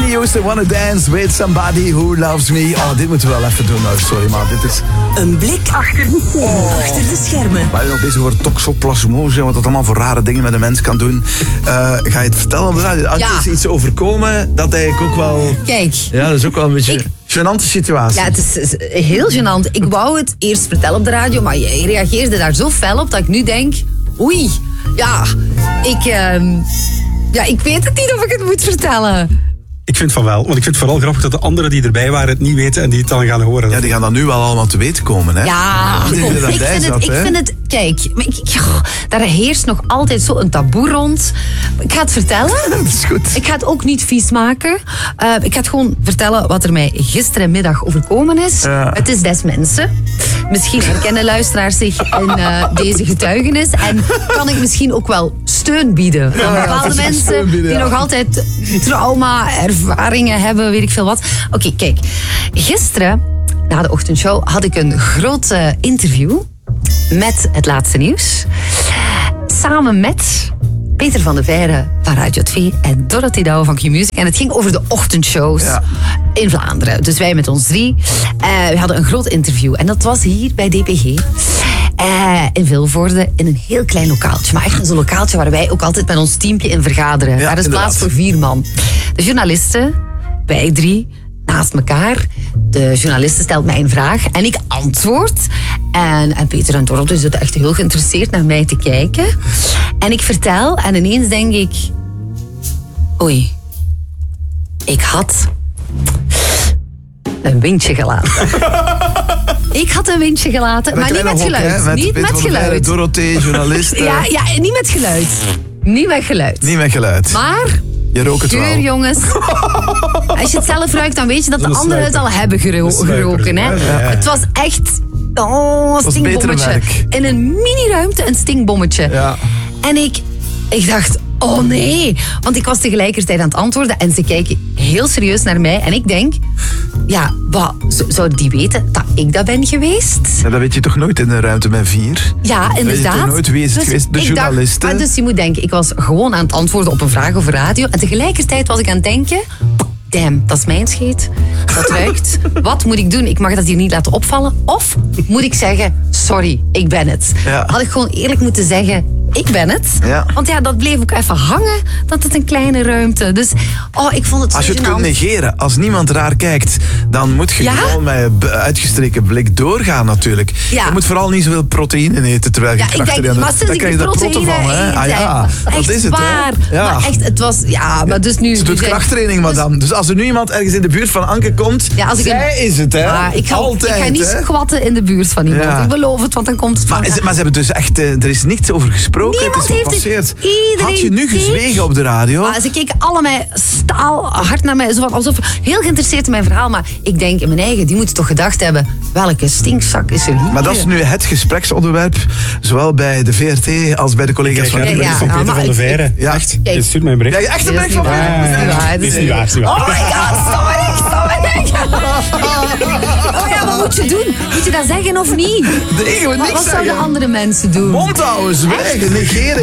Whitney Houston, Wanna Dance with Somebody Who Loves Me. Oh, dit moeten we wel even doen. Nou, sorry, maar dit is... Een blik achter de schermen. Maar je nog bezig over toxoplasmose en wat dat allemaal voor rare dingen met een mens kan doen. Ga je het vertellen? Is iets overkomen dat eigenlijk ook wel... Kijk. Ja, dat is ook wel een beetje... Gênante situatie. Ja, het is heel gênant. Ik wou het eerst vertellen op de radio, maar jij reageerde daar zo fel op dat ik nu denk... Oei, ja, ik weet het niet of ik het moet vertellen. Ik vind van wel, want ik vind het vooral grappig dat de anderen die erbij waren het niet weten en die het dan gaan horen. Ja, die gaan dan nu wel allemaal te weten komen, hè? Ja, ik vind het... Kijk, daar heerst nog altijd zo een taboe rond. Ik ga het vertellen. Dat is goed. Ik ga het ook niet vies maken. Ik ga het gewoon vertellen wat er mij gisterenmiddag overkomen is. Ja. Het is des mensen. Misschien herkennen luisteraars zich in deze getuigenis. En kan ik misschien ook wel steun bieden aan bepaalde mensen die nog altijd trauma, ervaringen hebben, weet ik veel wat. Oké, kijk. Gisteren, na de ochtendshow, had ik een groot interview met het laatste nieuws. Samen met Peter van de Veire van Radio 2 en Dorothy Douwe van Q-Music. En het ging over de ochtendshows in Vlaanderen. Dus wij met ons 3. We hadden een groot interview. En dat was hier bij DPG. In Vilvoorde, in een heel klein lokaaltje. Maar echt zo'n lokaaltje waar wij ook altijd met ons teampje in vergaderen. Ja, daar is plaats voor 4 man. De journalisten, wij 3... naast elkaar. De journaliste stelt mij een vraag en ik antwoord. En Peter en Dorothy zitten echt heel geïnteresseerd naar mij te kijken. En ik vertel en ineens denk ik... Oei, ik had een windje gelaten. Ik had een windje gelaten, maar niet met geluid. Niet met geluid. Dorothee, journalist. Ja, niet met geluid. Niet met geluid. Niet met geluid. Maar... Je rookt het wel. jongens. Als je het zelf ruikt, dan weet je dat de anderen het al hebben geroken. Hè? Ja. Het was echt een stinkbommetje. In een mini-ruimte een stinkbommetje. Ja. En ik dacht, oh nee. Want ik was tegelijkertijd aan het antwoorden en ze kijken heel serieus naar mij. En ik denk, ja, zouden die weten dat ik dat ben geweest? Ja, dat weet je toch nooit in een ruimte met 4? Ja, inderdaad. Weet je toch nooit wie is het geweest? De journalisten? Dus je moet denken, ik was gewoon aan het antwoorden op een vraag over radio. En tegelijkertijd was ik aan het denken... Damn, dat is mijn scheet. Dat ruikt. Wat moet ik doen? Ik mag dat hier niet laten opvallen. Of moet ik zeggen, sorry, ik ben het. Ja. Had ik gewoon eerlijk moeten zeggen, ik ben het. Ja. Want ja, dat bleef ook even hangen. Dat het een kleine ruimte. Dus, ik vond het zo Als je het kunt gênant. negeren, als niemand raar kijkt, dan moet je gewoon met uitgestreken blik doorgaan natuurlijk. Ja. Je moet vooral niet zoveel proteïne eten terwijl je krachten hebt. maar sinds Dan ik krijg je die daar protten proteïne van. Hè? Ah ja, dat echt is het. waar. Hè? Ja. Maar echt, het was... Ja, maar dus nu... Ze doet krachttraining, madame. Dus als er nu iemand ergens in de buurt van Anke komt, Ja, als ik zij is het, hè? Ik ga Altijd, niet hè? squatten in de buurt van iemand. Ja. Ik beloof het, want dan komt het van... Maar ze hebben dus echt... er is niets over gesproken. Niemand het is heeft het. gepasseerd. Iedereen Had je nu keek. gezwegen op de radio? Maar ze keken allemaal staalhard naar mij. Alsof heel geïnteresseerd in mijn verhaal. Maar ik denk in mijn eigen, die moeten toch gedacht hebben... welke stinkzak is er hier? Maar dat is nu het gespreksonderwerp, zowel bij de VRT als bij de collega's van... Kijk, van Peter van de Veire. Ja. Echt? Kijk. Je stuurt mij een bericht. Ja, echt een Dat blik is van niet waar. mij. Dat is niet waar. Dit is niet waar, is niet waar. Oh my god, stop it. Oh ja, wat moet je doen? Moet je dat zeggen of niet? Nee, we Wat niks zouden zeggen. andere mensen doen? Mond houden, zwijgen, negeren.